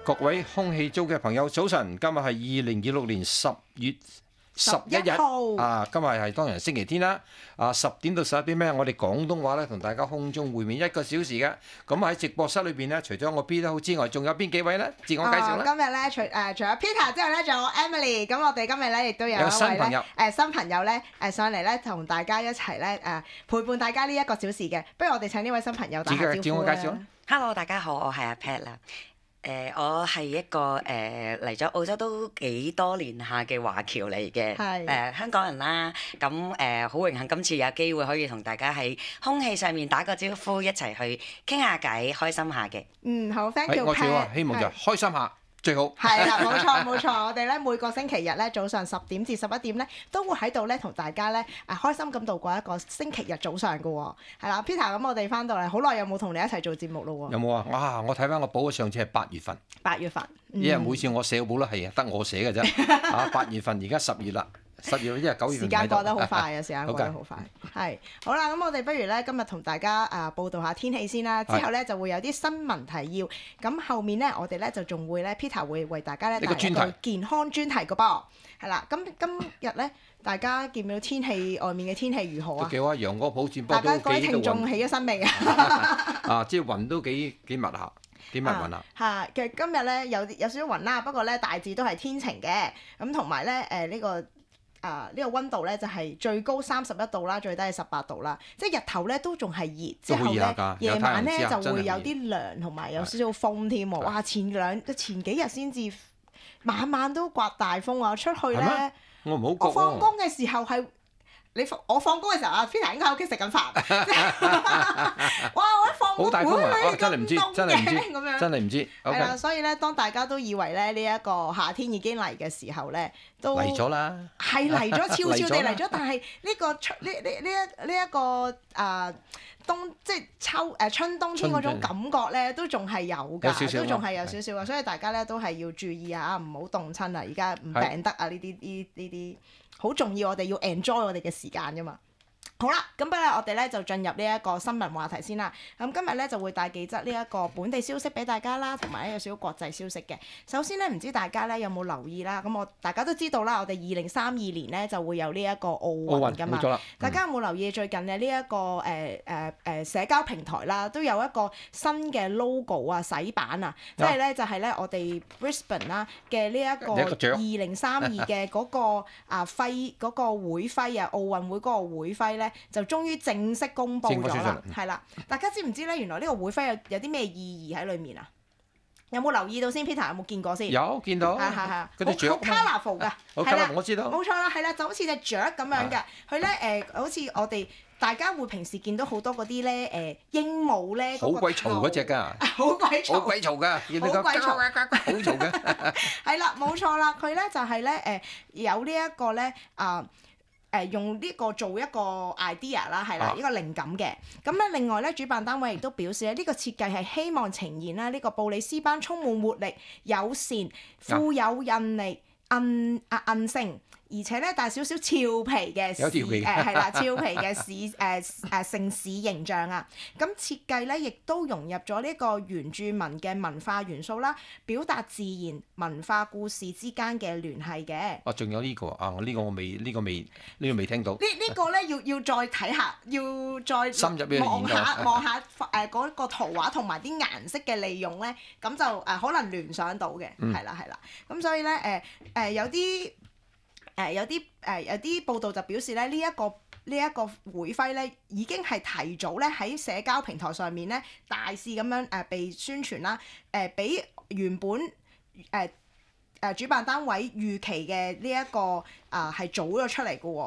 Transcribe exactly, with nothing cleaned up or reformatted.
各位空氣組嘅朋友，早晨！今日係二零二六年十月十一日啊，今日係當然星期天啦。啊，十點到十一點咧，我哋廣東話咧同大家空中會面一個小時嘅。咁喺直播室裏邊咧，除咗我 Peter 好之外，仲有邊幾位咧？自我介紹啦。 今日咧，除誒除咗 Peter 之後咧，仲有 Emily。咁我哋今日咧亦都有一位新朋友誒新朋友咧誒上嚟咧，同大家一齊咧誒陪伴大家呢一個小時嘅。不如我哋請呢位新朋友打下招呼啦。 自我介紹啦。 Hello， 大家好，我係阿 Pat 啦。誒、呃，我係一個誒嚟咗澳洲都幾多年下嘅華僑嚟嘅，誒、呃、香港人啦。咁誒好榮幸今次有機會可以同大家喺空氣上面打個招呼，一齊去傾下偈，開心下嘅。 嗯，好 ，thank you， 我最好希望就開心下。最好係啦，冇錯冇錯，我哋咧每個星期日咧早上十點至十一點咧都會喺度咧同大家咧啊開心咁度過一個星期日早上嘅喎，係啦 Peter， 咁我哋翻到嚟好耐有冇同你一齊做節目咯喎？ 有冇啊？哇！我睇翻我簿上次係八月份， 八月份， 因為每次我寫簿咧係得我寫嘅啫，啊八月份而家十月啦。十月，因為九月。 時間過得好快啊！時間過得好快。係好啦，咁我哋不如咧今日同大家啊報道下天氣先啦。之後咧就會有啲新聞提要。咁後面咧我哋咧就仲會咧 Peter 會為大家咧帶一個健康專題嘅噃。係啦，咁今日咧大家見唔見到天氣外面嘅天氣如何啊？ 都幾好啊，陽光普照，不過大家都幾多雲。 各位聽眾起咗身未啊？ 啊，即係雲都幾幾密下。幾密雲啊？ 嚇，其實今日咧有有少少雲啦，不過咧大致都係天晴嘅。咁同埋咧誒呢個。啊！呢、這個温度咧就係、是、最高三十一度啦，最低係十八度啦。即係日頭咧都仲係熱，之後咧夜晚咧就會有啲涼，同埋有少少風添喎。哇！前兩前幾日先至晚晚都刮大風啊！出去咧， 我唔好我放工嘅時候係。你我放工嘅時候啊 Peter 應該喺屋企食緊飯。哇！我一放工， 好大風啊！ 會真係唔知，真係唔知， 咁樣真係唔知。 係啦，所以咧，當大家都以為咧呢一個夏天已經嚟嘅時候咧，都嚟咗啦。係嚟咗，悄悄地嚟咗。但係呢個春呢呢呢一呢一個啊冬，即係秋誒春冬天嗰種感覺咧，都仲係有㗎，都仲係有少少㗎。所以大家咧都係要注意下，唔好凍親啊！而家唔病得啊！呢啲呢呢啲。好重要，我哋要 enjoy 我哋嘅時間㗎嘛。好啦，咁不如我哋咧就進入呢一個新聞話題先啦。咁今日咧就會帶幾則呢一個本地消息俾大家啦，同埋咧有少少國際消息嘅。首先咧，唔知大家咧有冇留意啦？咁我大家都知道啦，我哋二零三二年咧就會有呢一個奧運㗎嘛。 奧運，冇錯啦。 大家有冇留意最近嘅呢一個誒誒誒社交平台啦，都有一個新嘅 logo 啊、洗版啊，即係咧就係咧我哋 Brisbane 啦嘅呢一個二零三二嘅嗰個啊徽嗰個會徽啊，奧運會嗰個會徽咧。就終於正式公布咗啦，係啦！大家知唔知咧？原來呢個會徽有有啲咩意義喺裏面啊？有冇留意到先 ？Peter 有冇見過先？ 有見到， 係係係， 嗰啲雀好 colourful 㗎，係啦， 我知道， 冇錯啦，係啦，就好似隻雀咁樣嘅。佢咧誒，好似我哋大家會平時見到好多嗰啲咧誒鸚鵡咧， 好鬼嘈嗰隻㗎， 好鬼嘈， 好鬼嘈㗎， 好鬼嘈， 好嘈嘅。係啦，冇錯啦，佢咧就係咧誒有呢一個咧啊。誒、呃、用呢個做一個 idea 啦，係啦，呢、啊、個靈感嘅。咁咧，另外咧，主辦單位亦都表示咧，呢、這個設計係希望呈現啦，呢個布里斯班充滿活力、友善、富有韌力、韌啊韌性。而且咧帶少少俏皮嘅市誒係啦，俏皮嘅市誒誒城市形象啊！咁設計咧亦都融入咗呢個原住民嘅文化元素啦，表達自然文化故事之間嘅聯繫嘅。 哦，仲有呢個啊！我呢個我未呢個未呢個未聽到。 呢呢個咧要要再睇下，要再深入嘅望下望下誒嗰個圖畫同埋啲顏色嘅利用咧，咁就誒可能聯想到嘅，係啦係啦。咁所以咧誒誒有啲。誒、呃、有啲誒、呃、有啲報道就表示咧，呢、這、一個呢一、這個會徽咧已經係提早咧喺社交平台上面咧大肆咁樣誒被宣傳啦，誒、呃、比原本誒誒、呃呃、主辦單位預期嘅呢一個啊係、呃、早咗出嚟嘅喎。